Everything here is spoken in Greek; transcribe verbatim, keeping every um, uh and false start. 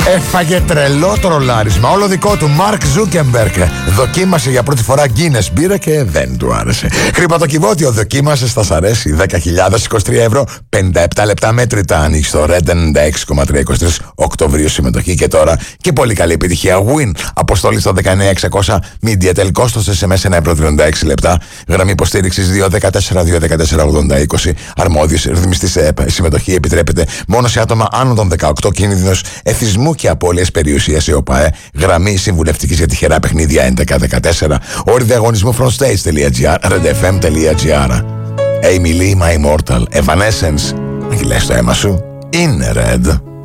Έφαγε τρελό τρολάρισμα. Όλο δικό του. Μαρκ Ζούκεμπεργκ δοκίμασε για πρώτη φορά Guinness μπύρα και δεν του άρεσε. Χρηματοκιβώτιο δοκίμασε, θα σ' αρέσει. δέκα χιλιάδες είκοσι τρία ευρώ, πενήντα επτά λεπτά μέτρητα. Ανοίγει στο Red ενενήντα έξι κόμμα τρία είκοσι τρία Οκτωβρίου συμμετοχή και τώρα. Και πολύ καλή επιτυχία. Win. Αποστολή στο δεκαεννιά εξακόσια. Mediatel. Κόστος ες εμ ες ένα ευρώ τριάντα έξι λεπτά. Γραμμή υποστήριξης δύο ένα τέσσερα δύο ένα τέσσερα ογδόντα είκοσι. Αρμόδιος ρυθμιστής ΕΕΠ. Συμμετοχή επιτρέπεται μόνο σε άτομα άνω των δεκαοκτώ. Κίνδυνος εθισμού και απώλειας περιουσίας ΕΟΠΑΕ. Γραμμή συμβουλευτικής για τυχερά παιχνίδια έντεκα δεκατέσσερα. Όροι διαγωνισμού frontstage.gr, redfm.gr. Amy Lee, My Immortal, Evanescence. Αν κυλάς το αίμα σου, είναι Red.